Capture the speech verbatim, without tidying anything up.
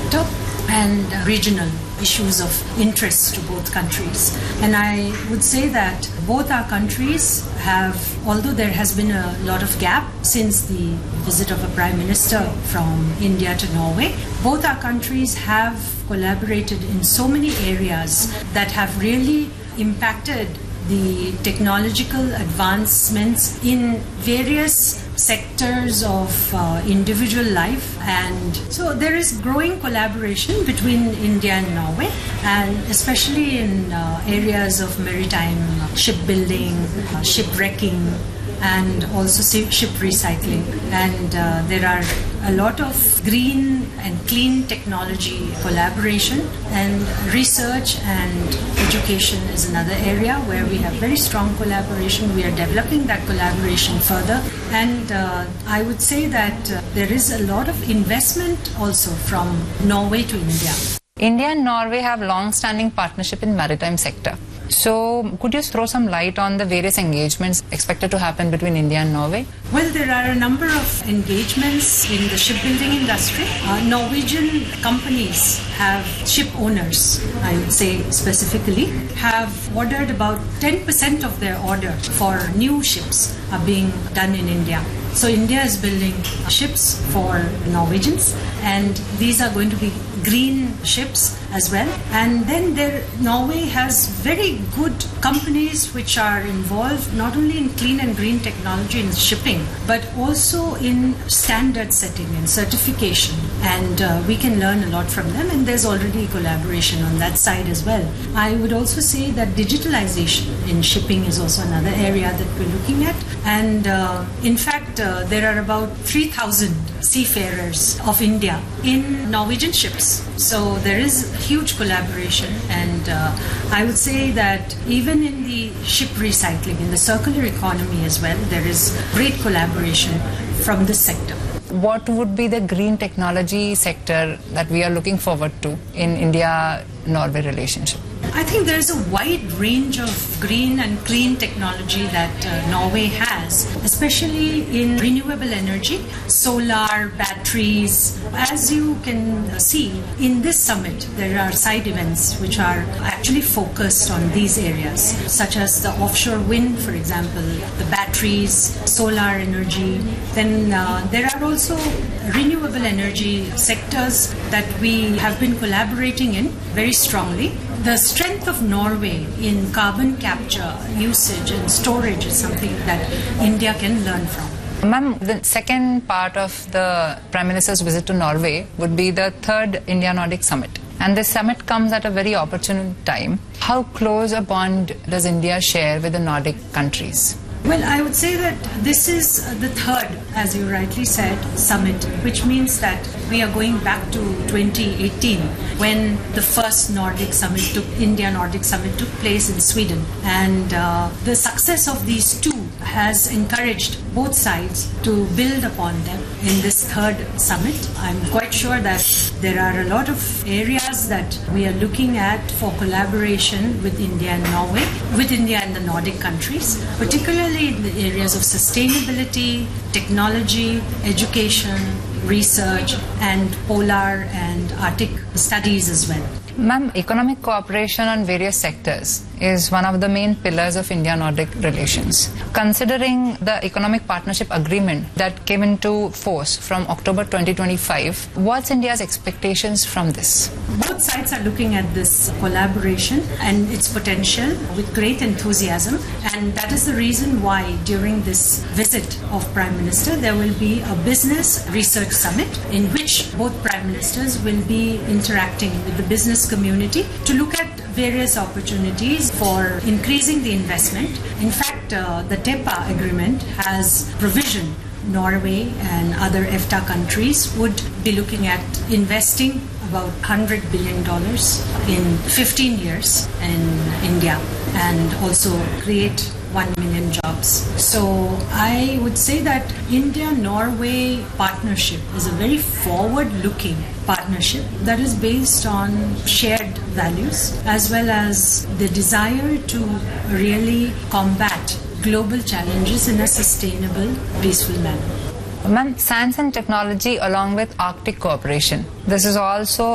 sector and uh, regional issues of interest to both countries. And I would say that both our countries have, although there has been a lot of gap since the visit of a Prime Minister from India to Norway, both our countries have collaborated in so many areas that have really impacted the technological advancements in various sectors of uh, individual life. And so there is growing collaboration between India and Norway, and especially in uh, areas of maritime shipbuilding, uh, shipwrecking, and also ship recycling. And uh, there are a lot of green and clean technology collaboration, and research and education is another area where we have very strong collaboration. We are developing that collaboration further, and uh, I would say that uh, there is a lot of investment also from Norway to India. India and Norway have long-standing partnership in maritime sector. So could you throw some light on the various engagements expected to happen between India and Norway? Well, there are a number of engagements in the shipbuilding industry. Uh, Norwegian companies have, ship owners, I would say specifically, have ordered about ten percent of their order for new ships are being done in India. So India is building ships for Norwegians, and these are going to be green ships as well. And then there, Norway has very good companies which are involved not only in clean and green technology in shipping, but also in standard setting and certification. And uh, we can learn a lot from them, and there's already collaboration on that side as well. I would also say that digitalization in shipping is also another area that we're looking at. And uh, in fact, uh, there are about three thousand seafarers of India in Norwegian ships. So there is huge collaboration, and uh, I would say that even in the ship recycling, in the circular economy as well, there is great collaboration from this sector. What would be the green technology sector that we are looking forward to in India-Norway relationship? I think there is a wide range of green and clean technology that uh, Norway has, especially in renewable energy, solar, batteries. As you can see, in this summit, there are side events which are actually focused on these areas, such as the offshore wind, for example, the batteries, solar energy. Then uh, there are also renewable energy sectors that we have been collaborating in very strongly. The strength of Norway in carbon capture, usage and storage is something that India can learn from. Ma'am, the second part of the Prime Minister's visit to Norway would be the third India-Nordic Summit. And this summit comes at a very opportune time. How close a bond does India share with the Nordic countries? Well, I would say that this is the third, as you rightly said, summit, which means that we are going back to twenty eighteen, when the first Nordic summit took, India-Nordic summit took place in Sweden. And uh, the success of these two has encouraged both sides to build upon them in this third summit. I'm quite sure that there are a lot of areas that we are looking at for collaboration with India and Norway, with India and the Nordic countries, particularly in the areas of sustainability, technology, education, research, and polar and Arctic studies as well. Ma'am, economic cooperation on various sectors is one of the main pillars of India-Nordic relations. Considering the economic partnership agreement that came into force from October twenty twenty-five, what's India's expectations from this? Both sides are looking at this collaboration and its potential with great enthusiasm, and that is the reason why during this visit of Prime Minister there will be a business research summit in which both Prime Ministers will be interacting with the business community to look at various opportunities for increasing the investment. In fact, uh, the TEPA agreement has provision Norway and other EFTA countries would be looking at investing about one hundred billion dollars in fifteen years in India, and also create one million jobs. So I would say that India-Norway partnership is a very forward-looking partnership that is based on shared values as well as the desire to really combat global challenges in a sustainable, peaceful manner. Ma'am, science and technology along with Arctic cooperation. This is also